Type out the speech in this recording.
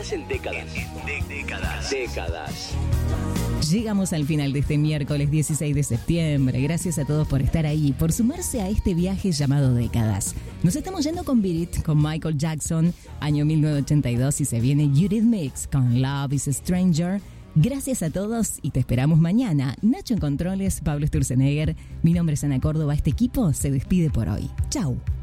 Estás en décadas. Décadas. Llegamos al final de este miércoles 16 de septiembre. Gracias a todos por estar ahí, por sumarse a este viaje llamado Décadas. Nos estamos yendo con Beat It, con Michael Jackson, año 1982, y se viene Eurythmics con Love is a Stranger. Gracias a todos y te esperamos mañana. Nacho en controles, Pablo Sturzenegger. Mi nombre es Ana Córdoba. Este equipo se despide por hoy. Chau.